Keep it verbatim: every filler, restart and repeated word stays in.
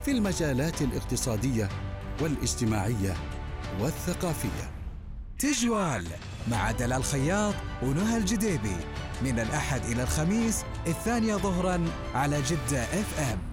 في المجالات الاقتصادية والاجتماعية والثقافية. تجوال مع دلال خياط ونهى الجديبي من الأحد إلى الخميس الثانية ظهراً على جدة اف ام.